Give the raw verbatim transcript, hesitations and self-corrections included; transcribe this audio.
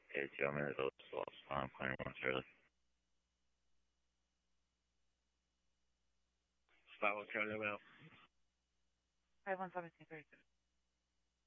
Okay, two, I'm gonna go slow. I'm playing one Charlie. Five one Charlie, I'm out. Five one seventeen thirty six.